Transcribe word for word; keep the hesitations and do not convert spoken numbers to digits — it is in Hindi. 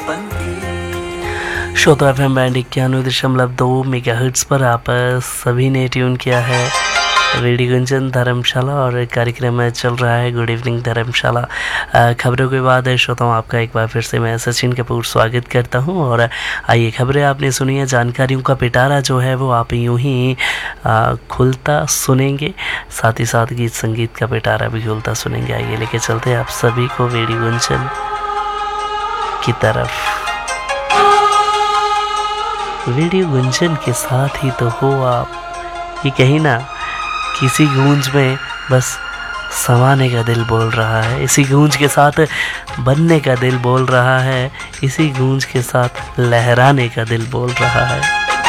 श्रोता एफ एम बैंड इक्यानवे दशमलव दो मेगा हर्ट्ज पर आप सभी ने ट्यून किया है रेडियो गुंजन धर्मशाला और कार्यक्रम में चल रहा है गुड इवनिंग धर्मशाला। खबरों के बाद श्रोताओं आपका एक बार फिर से मैं सचिन कपूर स्वागत करता हूं। और आइए खबरें आपने सुनी है, जानकारियों का पिटारा जो है वो आप यूं ही आ, खुलता सुनेंगे, साथ ही साथ गीत संगीत का पिटारा भी खुलता सुनेंगे। आइए लेके चलते हैं आप सभी को रेडियो गुंजन की तरफ। रेडियो गुंजन के साथ ही तो हो आप, ये कहीं ना किसी गूंज में बस समाने का दिल बोल रहा है, इसी गूंज के साथ बनने का दिल बोल रहा है, इसी गूंज के साथ लहराने का दिल बोल रहा है।